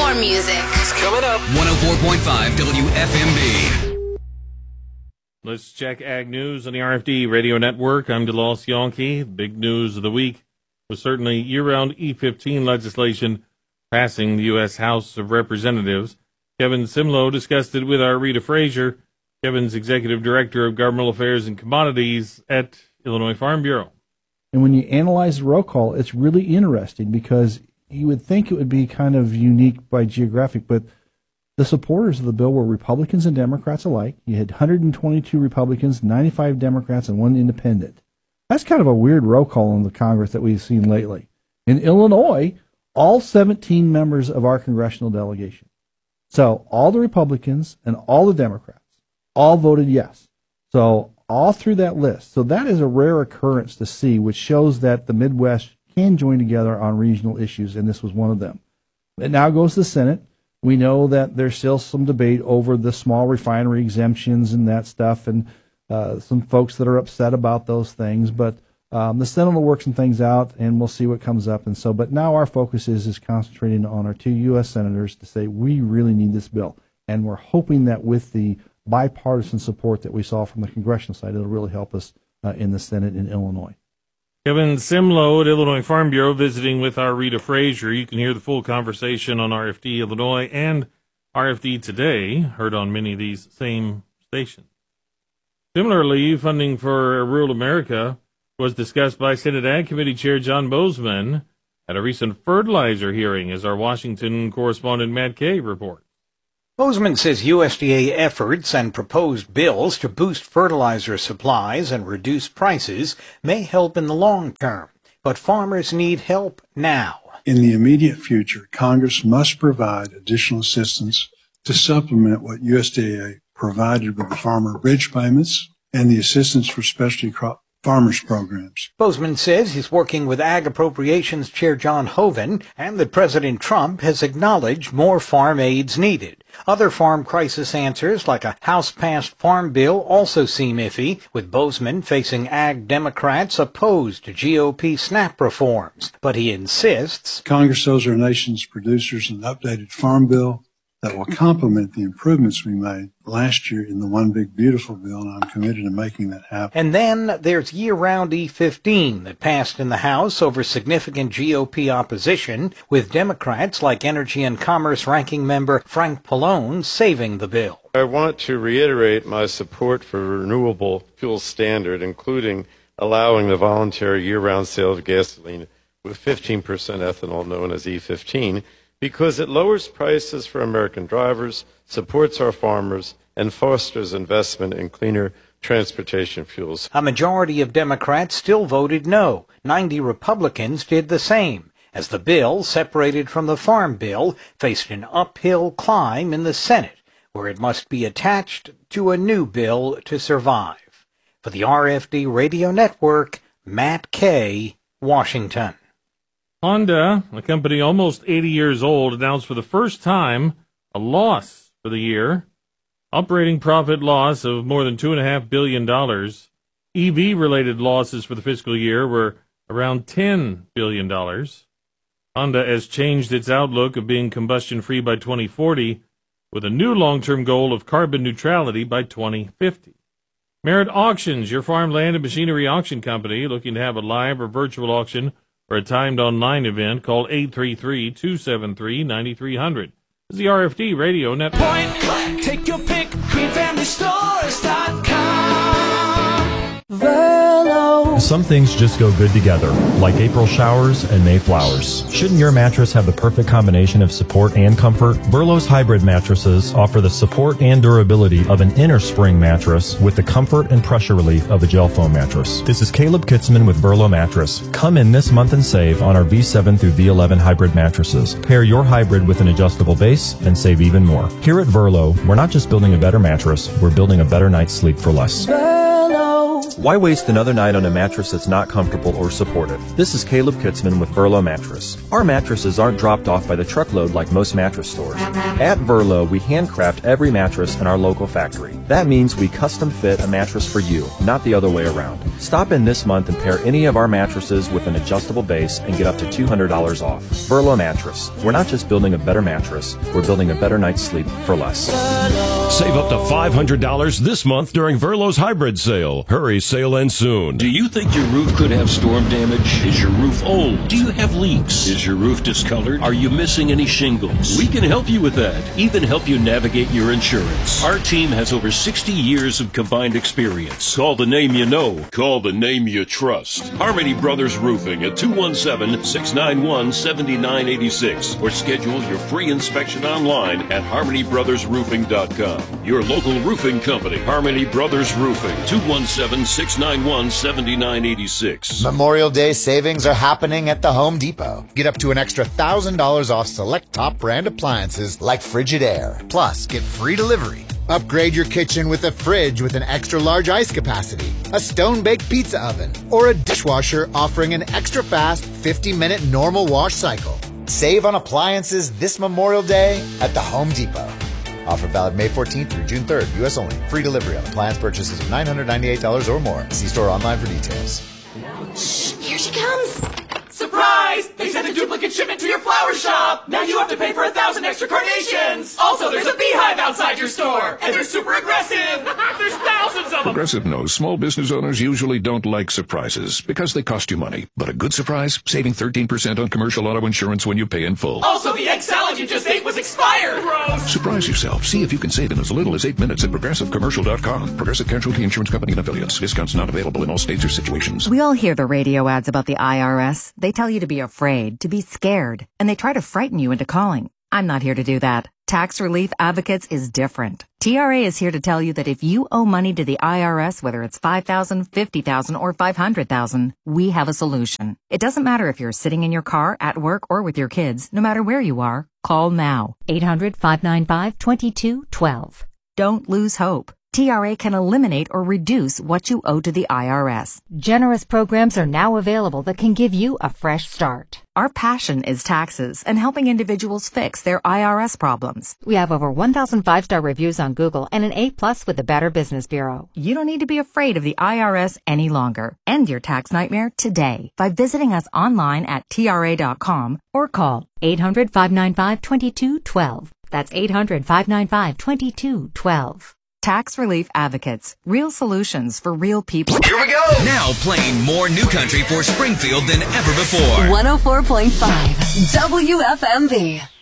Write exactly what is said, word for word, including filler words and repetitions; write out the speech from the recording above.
more music. It's coming up. one oh four point five W F M B. Let's check Ag News on the R F D Radio Network. I'm DeLoss Yankee. Big news of the week was certainly year-round E fifteen legislation passing the U S House of Representatives. Kevin Simlo discussed it with our Rita Frazier, Kevin's Executive Director of Governmental Affairs and Commodities at Illinois Farm Bureau. And when you analyze the roll call, it's really interesting because you would think it would be kind of unique by geographic, but the supporters of the bill were Republicans and Democrats alike. You had one hundred twenty-two Republicans, ninety-five Democrats, and one independent. That's kind of a weird roll call in the Congress that we've seen lately. In Illinois, all seventeen members of our congressional delegation, so all the Republicans and all the Democrats, all voted yes. So all through that list. So that is a rare occurrence to see, which shows that the Midwest can join together on regional issues, and this was one of them. It now goes to the Senate. We know that there's still some debate over the small refinery exemptions and that stuff, and uh, some folks that are upset about those things. But um, the Senate will work some things out, and we'll see what comes up. And so, but now our focus is is concentrating on our two U S senators to say we really need this bill, and we're hoping that with the bipartisan support that we saw from the congressional side, it'll really help us uh, in the Senate in Illinois. Kevin Simlo at Illinois Farm Bureau visiting with our Rita Frazier. You can hear the full conversation on R F D Illinois and R F D Today, heard on many of these same stations. Similarly, funding for rural America was discussed by Senate Ag Committee Chair John Bozeman at a recent fertilizer hearing, as our Washington correspondent Matt Kay reports. Bozeman says U S D A efforts and proposed bills to boost fertilizer supplies and reduce prices may help in the long term, but farmers need help now. In the immediate future, Congress must provide additional assistance to supplement what U S D A provided with the farmer bridge payments and the assistance for specialty crop farmers programs. Bozeman says he's working with Ag Appropriations Chair John Hoeven and that President Trump has acknowledged more farm aids needed. Other farm crisis answers, like a House-passed farm bill, also seem iffy, with Bozeman facing Ag Democrats opposed to G O P SNAP reforms. But he insists Congress owes our nation's producers an updated farm bill that will complement the improvements we made last year in the One Big Beautiful Bill, and I'm committed to making that happen. And then there's year-round E fifteen that passed in the House over significant G O P opposition, with Democrats like Energy and Commerce Ranking Member Frank Pallone saving the bill. I want to reiterate my support for renewable fuel standard, including allowing the voluntary year-round sale of gasoline with fifteen percent ethanol, known as E fifteen, because it lowers prices for American drivers, supports our farmers, and fosters investment in cleaner transportation fuels. A majority of Democrats still voted no. ninety Republicans did the same, as the bill, separated from the Farm Bill, faced an uphill climb in the Senate, where it must be attached to a new bill to survive. For the R F D Radio Network, Matt Kay, Washington. Honda, a company almost eighty years old, announced for the first time a loss for the year. Operating profit loss of more than two point five billion dollars. E V-related losses for the fiscal year were around ten billion dollars. Honda has changed its outlook of being combustion-free by twenty forty, with a new long-term goal of carbon neutrality by twenty fifty. Merit Auctions, your farmland and machinery auction company, looking to have a live or virtual auction or a timed online event, call eight three three, two seven three, nine three zero zero. This is the R F D Radio Network. Point click. Take your pick. green family stores dot com. Verlo. Some things just go good together, like April showers and May flowers. Shouldn't your mattress have the perfect combination of support and comfort? Verlo's hybrid mattresses offer the support and durability of an inner spring mattress with the comfort and pressure relief of a gel foam mattress. This is Caleb Kitzman with Verlo Mattress. Come in this month and save on our V seven through V eleven hybrid mattresses. Pair your hybrid with an adjustable base and save even more. Here at Verlo, we're not just building a better mattress, we're building a better night's sleep for less. Verlo. Why waste another night on a mattress that's not comfortable or supportive? This is Caleb Kitzman with Verlo Mattress. Our mattresses aren't dropped off by the truckload like most mattress stores. At Verlo, we handcraft every mattress in our local factory. That means we custom fit a mattress for you, not the other way around. Stop in this month and pair any of our mattresses with an adjustable base and get up to two hundred dollars off. Verlo Mattress. We're not just building a better mattress, we're building a better night's sleep for less. Save up to five hundred dollars this month during Verlo's hybrid sale. Hurry, sale ends soon. Do you think your roof could have storm damage? Is your roof old? Do you have leaks? Is your roof discolored? Are you missing any shingles? We can help you with that. Even help you navigate your insurance. Our team has over sixty years of combined experience. Call the name you know. Call the name you trust. Harmony Brothers Roofing at two one seven, six nine one, seven nine eight six or schedule your free inspection online at harmony brothers roofing dot com. Your local roofing company, Harmony Brothers Roofing, two one seven, six nine one, seven nine eight six. Memorial Day savings are happening at the Home Depot. Get up to an extra one thousand dollars off select top brand appliances like Frigidaire. Plus, get free delivery. Upgrade your kitchen with a fridge with an extra large ice capacity, a stone-baked pizza oven, or a dishwasher offering an extra fast fifty minute normal wash cycle. Save on appliances this Memorial Day at the Home Depot. Offer valid May fourteenth through June third, U S only. Free delivery on appliance purchases of nine hundred ninety-eight dollars or more. See store online for details. Shh, here she comes. Surprise! They sent a duplicate shipment to your flower shop! Now you have to pay for a thousand extra carnations! Also, there's a beehive outside your store! And they're super aggressive! There's thousands of them! Progressive knows small business owners usually don't like surprises because they cost you money. But a good surprise? Saving thirteen percent on commercial auto insurance when you pay in full. Also, the egg salad you just ate was expired! Gross! Surprise yourself. See if you can save in as little as eight minutes at progressive commercial dot com. Progressive Casualty Insurance Company and affiliates. Discounts not available in all states or situations. We all hear the radio ads about the I R S. They tell you to be afraid, to be scared, and they try to frighten you into calling. I'm not here to do that. Tax Relief Advocates is different. T R A is here to tell you that if you owe money to the I R S, whether it's five thousand dollars, fifty thousand dollars, or five hundred thousand dollars, we have a solution. It doesn't matter if you're sitting in your car, at work, or with your kids. No matter where you are, call now. eight hundred, five nine five, two two one two. Don't lose hope. T R A can eliminate or reduce what you owe to the I R S. Generous programs are now available that can give you a fresh start. Our passion is taxes and helping individuals fix their I R S problems. We have over one thousand five-star reviews on Google and an A plus with the Better Business Bureau. You don't need to be afraid of the I R S any longer. End your tax nightmare today by visiting us online at T R A dot com or call eight hundred, five nine five, two two one two. That's eight hundred, five nine five, two two one two. Tax Relief Advocates. Real solutions for real people. Here we go! Now playing more new country for Springfield than ever before. one oh four point five W F M B.